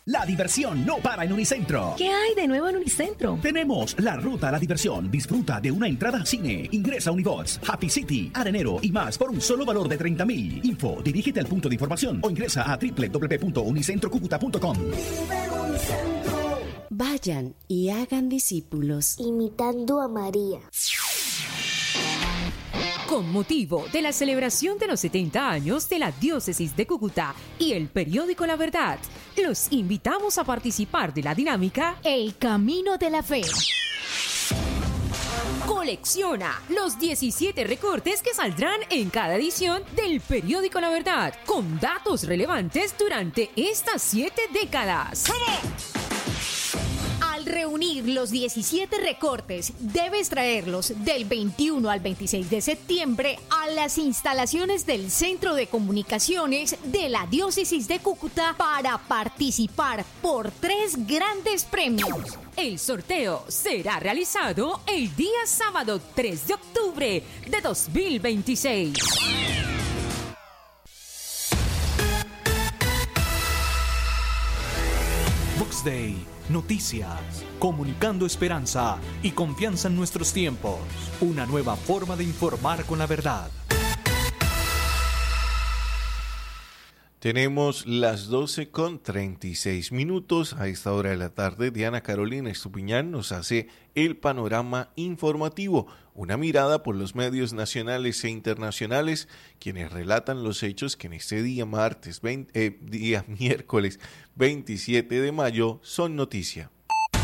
La diversión no para en Unicentro. ¿Qué hay de nuevo en Unicentro? Tenemos la ruta a la diversión. Disfruta de una entrada al cine. Ingresa a Unibox, Happy City, Arenero y más por un solo valor de 30.000. Info, dirígete al punto de información o ingresa a www.unicentrocucuta.com. Vayan y hagan discípulos. Imitando a María. Con motivo de la celebración de los 70 años de la Diócesis de Cúcuta y el periódico La Verdad, los invitamos a participar de la dinámica El Camino de la Fe. Colecciona los 17 recortes que saldrán en cada edición del periódico La Verdad, con datos relevantes durante estas 7 décadas. Al reunir los 17 recortes, debes traerlos del 21 al 26 de septiembre a las instalaciones del Centro de Comunicaciones de la Diócesis de Cúcuta para participar por 3 grandes premios. El sorteo será realizado el día sábado 3 de octubre de 2026. Vox Day, noticias, comunicando esperanza y confianza en nuestros tiempos. Una nueva forma de informar con la verdad. Tenemos las 12:36. A esta hora de la tarde, Diana Carolina Estupiñán nos hace el panorama informativo, una mirada por los medios nacionales e internacionales, quienes relatan los hechos que en este día miércoles 27 de mayo son noticia.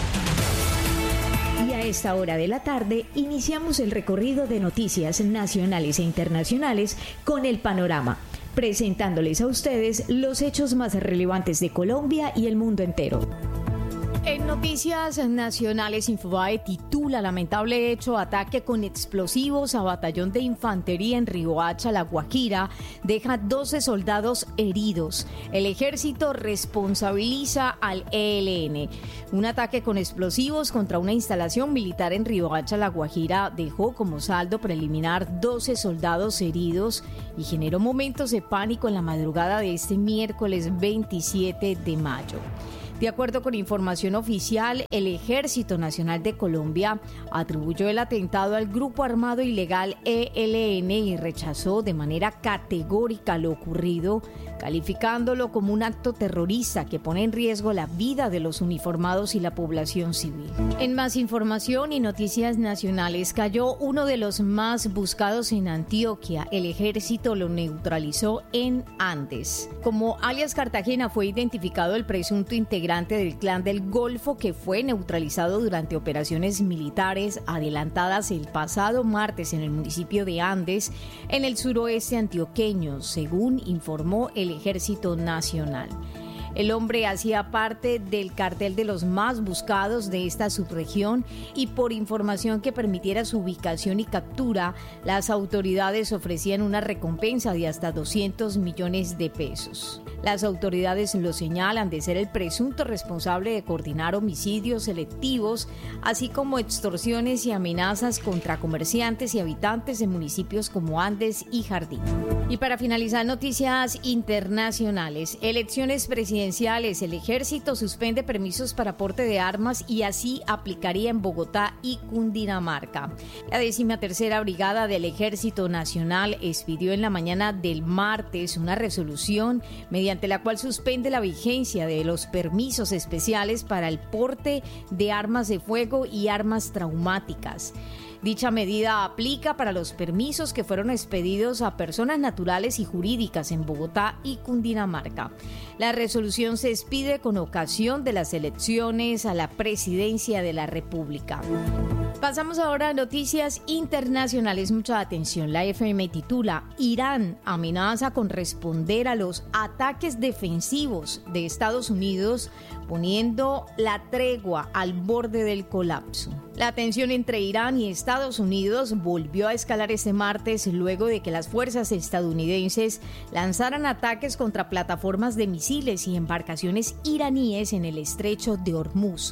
Y a esta hora de la tarde iniciamos el recorrido de noticias nacionales e internacionales con el panorama, presentándoles a ustedes los hechos más relevantes de Colombia y el mundo entero. En noticias nacionales, Infobae titula lamentable hecho, ataque con explosivos a batallón de infantería en Riohacha, La Guajira, deja 12 soldados heridos. El ejército responsabiliza al ELN. Un ataque con explosivos contra una instalación militar en Riohacha, La Guajira, dejó como saldo preliminar 12 soldados heridos y generó momentos de pánico en la madrugada de este miércoles 27 de mayo. De acuerdo con información oficial, el Ejército Nacional de Colombia atribuyó el atentado al grupo armado ilegal ELN y rechazó de manera categórica lo ocurrido, calificándolo como un acto terrorista que pone en riesgo la vida de los uniformados y la población civil. En más información y noticias nacionales, cayó uno de los más buscados en Antioquia. El ejército lo neutralizó en Andes. Como alias Cartagena fue identificado el presunto integrante del Clan del Golfo, que fue neutralizado durante operaciones militares adelantadas el pasado martes en el municipio de Andes, en el suroeste antioqueño, según informó el Ejército Nacional. El hombre hacía parte del cartel de los más buscados de esta subregión y por información que permitiera su ubicación y captura, las autoridades ofrecían una recompensa de hasta 200 millones de pesos. Las autoridades lo señalan de ser el presunto responsable de coordinar homicidios selectivos, así como extorsiones y amenazas contra comerciantes y habitantes de municipios como Andes y Jardín. Y para finalizar, noticias internacionales. Elecciones presidenciales. El ejército suspende permisos para porte de armas y así aplicaría en Bogotá y Cundinamarca. La 13ª Brigada del Ejército Nacional expidió en la mañana del martes una resolución mediante la cual suspende la vigencia de los permisos especiales para el porte de armas de fuego y armas traumáticas. Dicha medida aplica para los permisos que fueron expedidos a personas naturales y jurídicas en Bogotá y Cundinamarca. La resolución se expide con ocasión de las elecciones a la presidencia de la República. Pasamos ahora a noticias internacionales. Mucha atención. La FM titula: Irán amenaza con responder a los ataques defensivos de Estados Unidos, poniendo la tregua al borde del colapso. La tensión entre Irán y Estados Unidos volvió a escalar este martes luego de que las fuerzas estadounidenses lanzaran ataques contra plataformas de misiles y embarcaciones iraníes en el estrecho de Hormuz,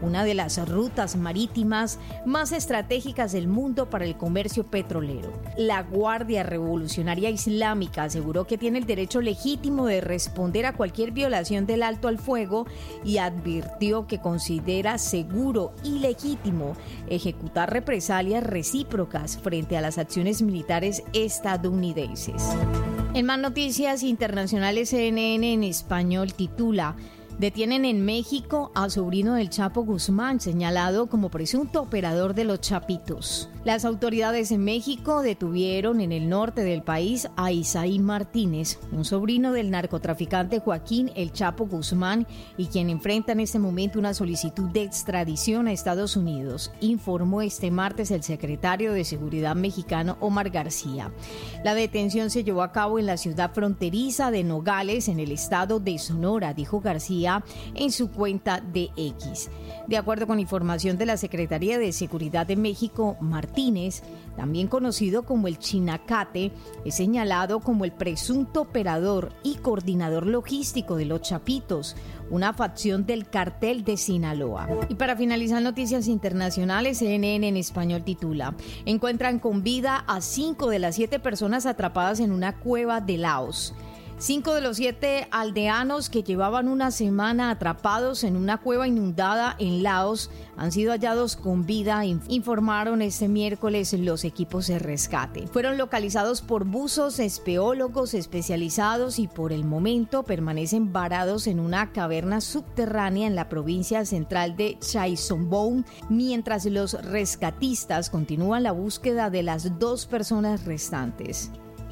una de las rutas marítimas más estratégicas del mundo para el comercio petrolero. La Guardia Revolucionaria Islámica aseguró que tiene el derecho legítimo de responder a cualquier violación del alto al fuego y advirtió que considera seguro y legítimo ejecutar represalias recíprocas frente a las acciones militares estadounidenses. En más noticias internacionales, CNN en español titula: detienen en México a sobrino del Chapo Guzmán, señalado como presunto operador de los Chapitos. Las autoridades en México detuvieron en el norte del país a Isaí Martínez, un sobrino del narcotraficante Joaquín El Chapo Guzmán, y quien enfrenta en este momento una solicitud de extradición a Estados Unidos, informó este martes el secretario de Seguridad mexicano Omar García. La detención se llevó a cabo en la ciudad fronteriza de Nogales, en el estado de Sonora, dijo García en su cuenta de X. De acuerdo con información de la Secretaría de Seguridad de México, Martínez, también conocido como el Chinacate, es señalado como el presunto operador y coordinador logístico de los Chapitos, una facción del cartel de Sinaloa. Y para finalizar noticias internacionales, CNN en español titula: encuentran con vida a 5 de las 7 personas atrapadas en una cueva de Laos. 5 de los 7 aldeanos que llevaban una semana atrapados en una cueva inundada en Laos han sido hallados con vida, informaron este miércoles los equipos de rescate. Fueron localizados por buzos espeólogos especializados y por el momento permanecen varados en una caverna subterránea en la provincia central de Chaisomboun, mientras los rescatistas continúan la búsqueda de las 2 personas restantes.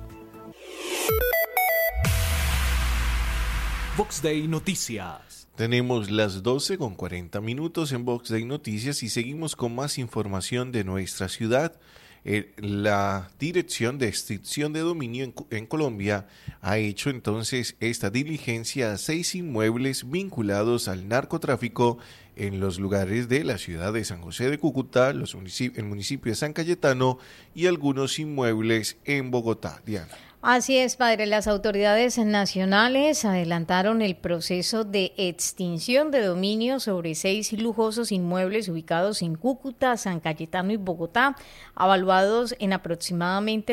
Vox Day Noticias. Tenemos las 12:40 en Vox Day Noticias y seguimos con más información de nuestra ciudad. La Dirección de Extinción de Dominio en Colombia ha hecho entonces esta diligencia a 6 inmuebles vinculados al narcotráfico en los lugares de la ciudad de San José de Cúcuta, el municipio de San Cayetano y algunos inmuebles en Bogotá. Diana. Así es, padre. Las autoridades nacionales adelantaron el proceso de extinción de dominio sobre 6 lujosos inmuebles ubicados en Cúcuta, San Cayetano y Bogotá, avaluados en aproximadamente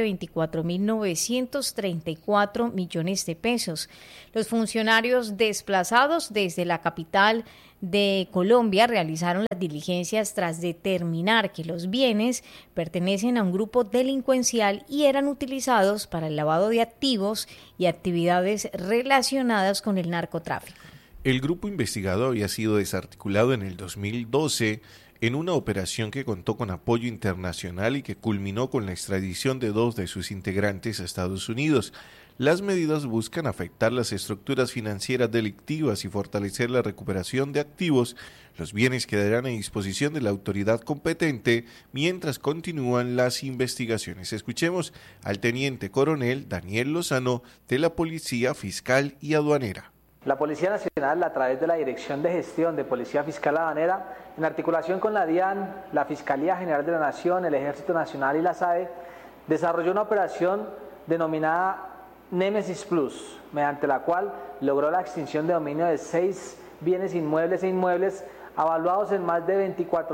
24.934 millones de pesos. Los funcionarios desplazados desde la capital de Colombia realizaron las diligencias tras determinar que los bienes pertenecen a un grupo delincuencial y eran utilizados para el lavado de activos y actividades relacionadas con el narcotráfico. El grupo investigado había sido desarticulado en el 2012 en una operación que contó con apoyo internacional y que culminó con la extradición de 2 de sus integrantes a Estados Unidos. Las medidas buscan afectar las estructuras financieras delictivas y fortalecer la recuperación de activos. Los bienes quedarán a disposición de la autoridad competente mientras continúan las investigaciones. Escuchemos al teniente coronel Daniel Lozano de la Policía Fiscal y Aduanera. La Policía Nacional, a través de la Dirección de Gestión de Policía Fiscal y Aduanera, en articulación con la DIAN, la Fiscalía General de la Nación, el Ejército Nacional y la SAE, desarrolló una operación denominada Némesis Plus, mediante la cual logró la extinción de dominio de 6 bienes inmuebles e inmuebles avaluados en más de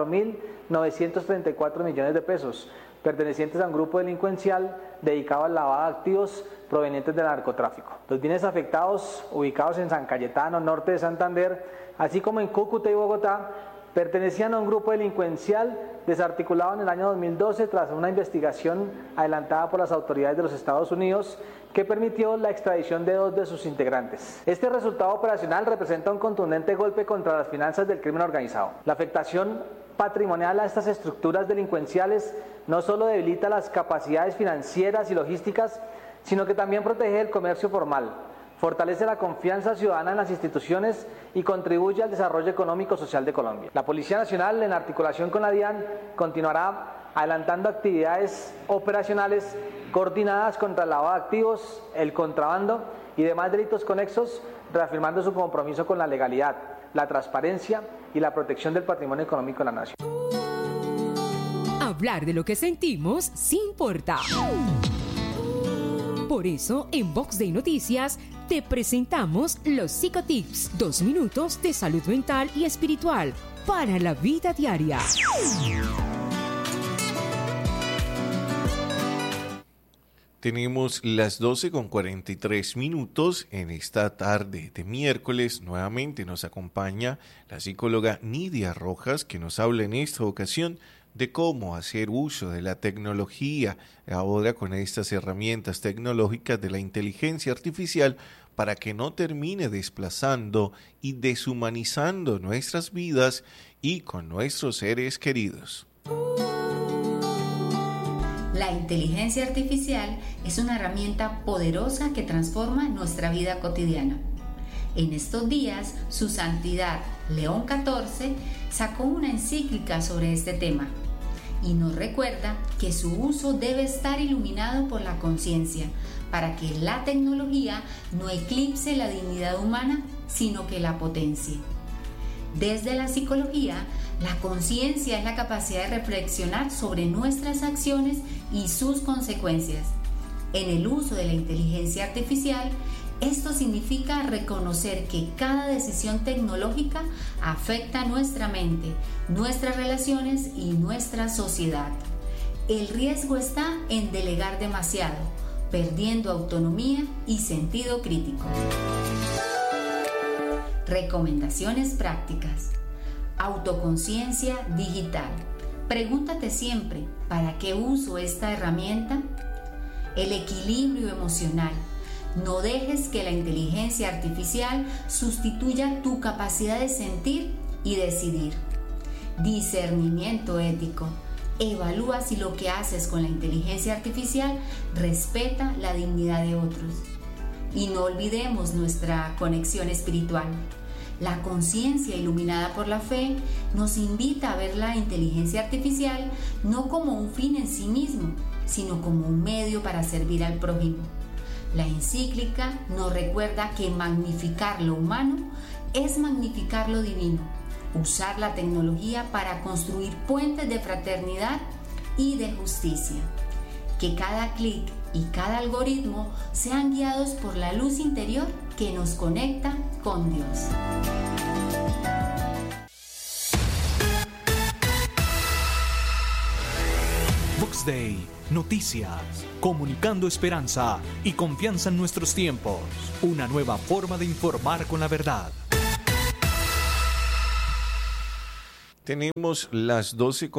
24.934 millones de pesos, pertenecientes a un grupo delincuencial dedicado al lavado de activos provenientes del narcotráfico. Los bienes afectados, ubicados en San Cayetano, norte de Santander, así como en Cúcuta y Bogotá, pertenecían a un grupo delincuencial desarticulado en el año 2012 tras una investigación adelantada por las autoridades de los Estados Unidos que permitió la extradición de 2 de sus integrantes. Este resultado operacional representa un contundente golpe contra las finanzas del crimen organizado. La afectación patrimonial a estas estructuras delincuenciales no solo debilita las capacidades financieras y logísticas, sino que también protege el comercio formal, fortalece la confianza ciudadana en las instituciones y contribuye al desarrollo económico y social de Colombia. La Policía Nacional, en articulación con la DIAN, continuará adelantando actividades operacionales coordinadas contra el lavado de activos, el contrabando y demás delitos conexos, reafirmando su compromiso con la legalidad, la transparencia y la protección del patrimonio económico de la nación. Hablar de lo que sentimos sin importar. Por eso, en Vox Day Noticias, te presentamos los Psicotips, 2 minutos de salud mental y espiritual para la vida diaria. Tenemos las 12:43 en esta tarde de miércoles. Nuevamente nos acompaña la psicóloga Nidia Rojas, que nos habla en esta ocasión de cómo hacer uso de la tecnología ahora con estas herramientas tecnológicas de la inteligencia artificial para que no termine desplazando y deshumanizando nuestras vidas y con nuestros seres queridos. La inteligencia artificial es una herramienta poderosa que transforma nuestra vida cotidiana. En estos días, Su Santidad León XIV sacó una encíclica sobre este tema y nos recuerda que su uso debe estar iluminado por la conciencia para que la tecnología no eclipse la dignidad humana, sino que la potencie. Desde la psicología, la conciencia es la capacidad de reflexionar sobre nuestras acciones y sus consecuencias. En el uso de la inteligencia artificial, esto significa reconocer que cada decisión tecnológica afecta nuestra mente, nuestras relaciones y nuestra sociedad. El riesgo está en delegar demasiado, perdiendo autonomía y sentido crítico. Recomendaciones prácticas. Autoconciencia digital. Pregúntate siempre, ¿para qué uso esta herramienta? El equilibrio emocional. No dejes que la inteligencia artificial sustituya tu capacidad de sentir y decidir. Discernimiento ético. Evalúa si lo que haces con la inteligencia artificial respeta la dignidad de otros. Y no olvidemos nuestra conexión espiritual. La conciencia iluminada por la fe nos invita a ver la inteligencia artificial no como un fin en sí mismo, sino como un medio para servir al prójimo. La encíclica nos recuerda que magnificar lo humano es magnificar lo divino, usar la tecnología para construir puentes de fraternidad y de justicia. Que cada clic y cada algoritmo sean guiados por la luz interior que nos conecta con Dios. Vox Day, noticias, comunicando esperanza y confianza en nuestros tiempos. Una nueva forma de informar con la verdad. Tenemos las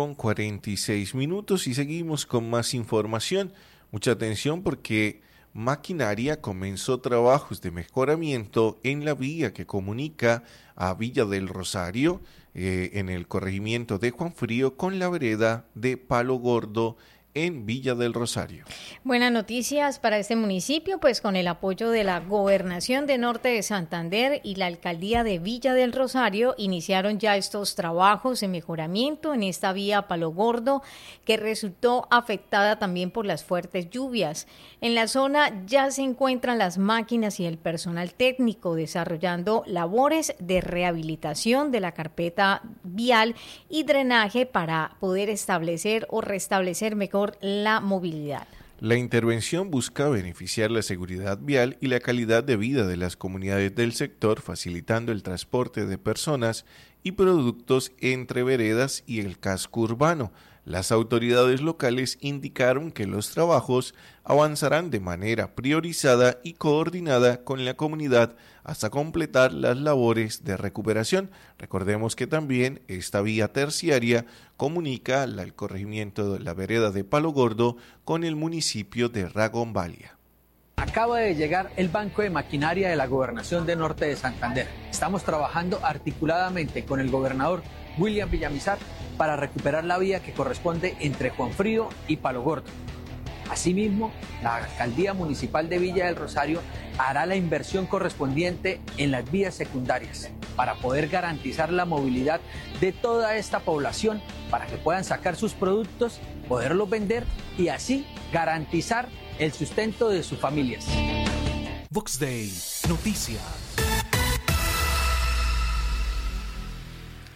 12:46 y seguimos con más información. Mucha atención porque Maquinaria comenzó trabajos de mejoramiento en la vía que comunica a Villa del Rosario, en el corregimiento de Juan Frío, con la vereda de Palo Gordo en Villa del Rosario. Buenas noticias para este municipio, pues con el apoyo de la Gobernación de Norte de Santander y la Alcaldía de Villa del Rosario, iniciaron ya estos trabajos de mejoramiento en esta vía Palo Gordo, que resultó afectada también por las fuertes lluvias. En la zona ya se encuentran las máquinas y el personal técnico desarrollando labores de rehabilitación de la carpeta vial y drenaje para poder establecer o restablecer mejor la movilidad. La intervención busca beneficiar la seguridad vial y la calidad de vida de las comunidades del sector, facilitando el transporte de personas y productos entre veredas y el casco urbano. Las autoridades locales indicaron que los trabajos avanzarán de manera priorizada y coordinada con la comunidad hasta completar las labores de recuperación. Recordemos que también esta vía terciaria comunica el corregimiento de la vereda de Palo Gordo con el municipio de Ragonvalia. Acaba de llegar el Banco de Maquinaria de la Gobernación de Norte de Santander. Estamos trabajando articuladamente con el gobernador William Villamizar para recuperar la vía que corresponde entre Juan Frío y Palo Gordo. Asimismo, la Alcaldía Municipal de Villa del Rosario hará la inversión correspondiente en las vías secundarias para poder garantizar la movilidad de toda esta población para que puedan sacar sus productos, poderlos vender y así garantizar el sustento de sus familias. Vox Day, noticias.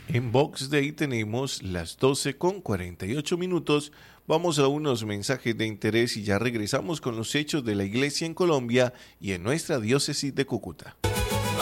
En Vox Day tenemos las 12:48. Vamos a unos mensajes de interés y ya regresamos con los hechos de la iglesia en Colombia y en nuestra diócesis de Cúcuta.